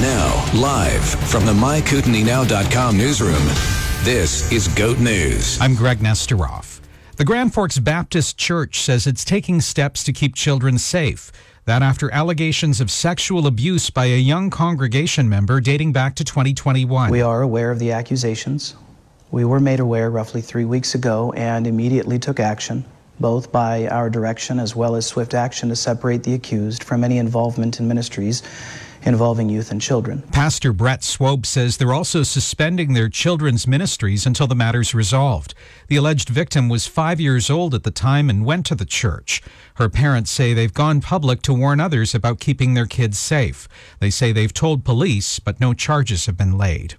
Now, live from the MyKootenainow.com newsroom, this is GOAT News. I'm Greg Nesteroff. The Grand Forks Baptist Church says it's taking steps to keep children safe. That after allegations of sexual abuse by a young congregation member dating back to 2021. We are aware of the accusations. We were made aware roughly 3 weeks ago and immediately took action, both by our direction as well as swift action to separate the accused from any involvement in ministries involving youth and children. Pastor Brett Swope says they're also suspending their children's ministries until the matter's resolved. The alleged victim was 5 years old at the time and went to the church. Her parents say they've gone public to warn others about keeping their kids safe. They say they've told police, but no charges have been laid.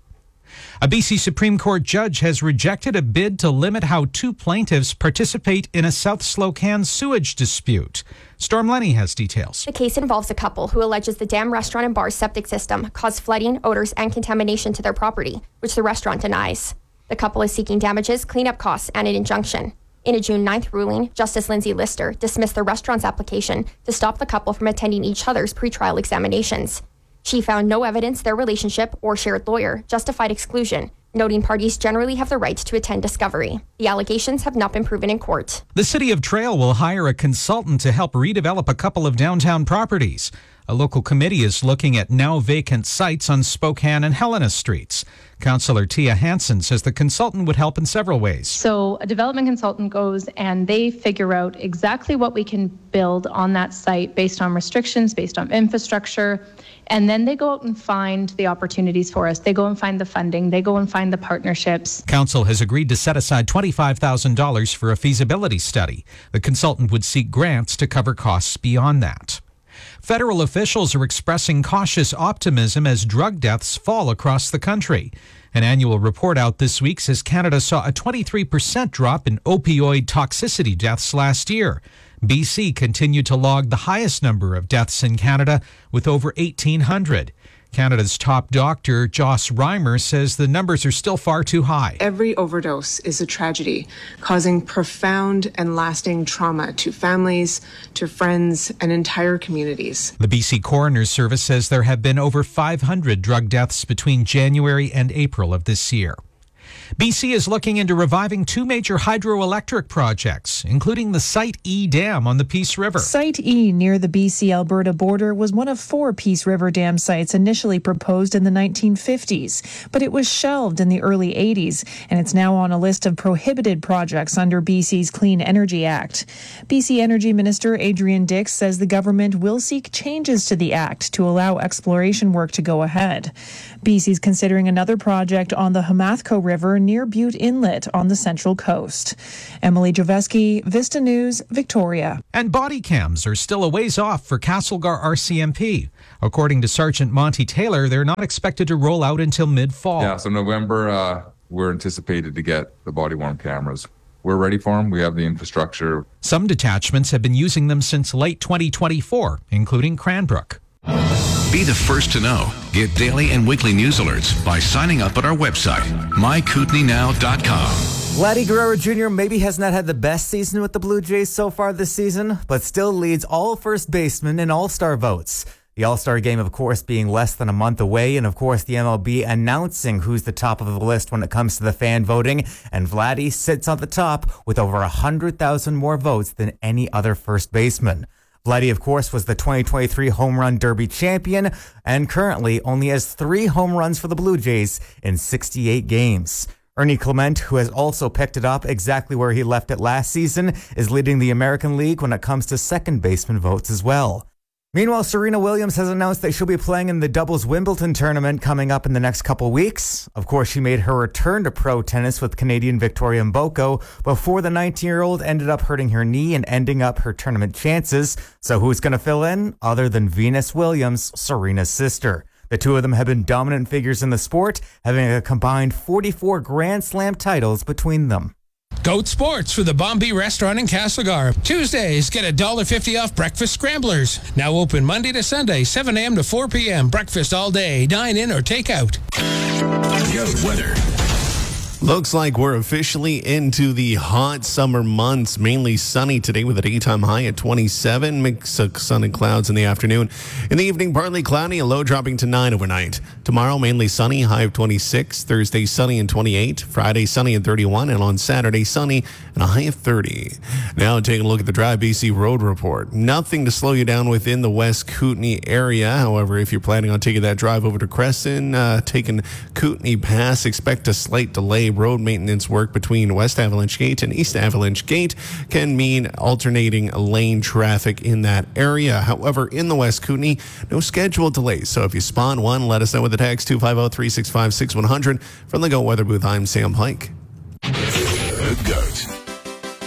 A BC Supreme Court judge has rejected a bid to limit how two plaintiffs participate in a South Slocan sewage dispute. Storm Lenny has details. The case involves a couple who alleges the Dam Restaurant and Bar's septic system caused flooding, odors, and contamination to their property, which the restaurant denies. The couple is seeking damages, cleanup costs, and an injunction. In a June 9th ruling, Justice Lindsay Lister dismissed the restaurant's application to stop the couple from attending each other's pretrial examinations. She found no evidence their relationship or shared lawyer justified exclusion, noting parties generally have the right to attend discovery. The allegations have not been proven in court. The City of Trail will hire a consultant to help redevelop a couple of downtown properties. A local committee is looking at now vacant sites on Spokane and Helena Streets. Councillor Tia Hansen says the consultant would help in several ways. So a development consultant goes and they figure out exactly what we can build on that site based on restrictions, based on infrastructure, and then they go out and find the opportunities for us. They go and find the funding. They go and find the partnerships. Council has agreed to set aside $25,000 for a feasibility study. The consultant would seek grants to cover costs beyond that. Federal officials are expressing cautious optimism as drug deaths fall across the country. An annual report out this week says Canada saw a 23% drop in opioid toxicity deaths last year. BC continued to log the highest number of deaths in Canada with over 1,800. Canada's top doctor, Joss Reimer, says the numbers are still far too high. Every overdose is a tragedy, causing profound and lasting trauma to families, to friends, and entire communities. The BC Coroner's Service says there have been over 500 drug deaths between January and April of this year. BC is looking into reviving two major hydroelectric projects, including the Site E Dam on the Peace River. Site E near the BC-Alberta border was one of 4 Peace River Dam sites initially proposed in the 1950s, but it was shelved in the early 80s, and it's now on a list of prohibited projects under BC's Clean Energy Act. BC Energy Minister Adrian Dix says the government will seek changes to the act to allow exploration work to go ahead. BC's considering another project on the Hamathco River near Butte Inlet on the Central Coast. Emily Joveski, Vista News, Victoria. And body cams are still a ways off for Castlegar RCMP. According to Sergeant Monty Taylor, they're not expected to roll out until mid-fall. Yeah, so November, we're anticipated to get the body-worn cameras. We're ready for them. We have the infrastructure. Some detachments have been using them since late 2024, including Cranbrook. Be the first to know. Get daily and weekly news alerts by signing up at our website, MyKootenainow.com. Vladdy Guerrero Jr. maybe has not had the best season with the Blue Jays so far this season, but still leads all first basemen in All-Star votes. The All-Star game, of course, being less than a month away, and of course the MLB announcing who's the top of the list when it comes to the fan voting, and Vladdy sits on the top with over 100,000 more votes than any other first baseman. Vladdy, of course, was the 2023 Home Run Derby champion and currently only has 3 home runs for the Blue Jays in 68 games. Ernie Clement, who has also picked it up exactly where he left it last season, is leading the American League when it comes to second baseman votes as well. Meanwhile, Serena Williams has announced that she'll be playing in the doubles Wimbledon tournament coming up in the next couple weeks. Of course, she made her return to pro tennis with Canadian Victoria Mboko before the 19-year-old ended up hurting her knee and ending up her tournament chances. So who's going to fill in other than Venus Williams, Serena's sister? The two of them have been dominant figures in the sport, having a combined 44 Grand Slam titles between them. Goat Sports for the Bombay Restaurant in Castlegar. Tuesdays, get $1.50 off breakfast scramblers. Now open Monday to Sunday, 7 a.m. to 4 p.m. Breakfast all day. Dine in or take out. Goat weather. Looks like we're officially into the hot summer months. Mainly sunny today with a daytime high at 27. Mix of sun and clouds in the afternoon. In the evening, partly cloudy, a low dropping to 9 overnight. Tomorrow, mainly sunny, high of 26. Thursday, sunny and 28. Friday, sunny and 31. And on Saturday, sunny and a high of 30. Now taking a look at the Drive BC Road Report. Nothing to slow you down within the West Kootenay area. However, if you're planning on taking that drive over to Crescent, taking Kootenay Pass, expect a slight delay. Road maintenance work between West Avalanche Gate and East Avalanche Gate can mean alternating lane traffic in that area. However, in the West Kootenay, no scheduled delays. So if you spawn one, let us know with the text 250-365-6100. From the Go Weather Booth, I'm Sam Pike. The GOAT.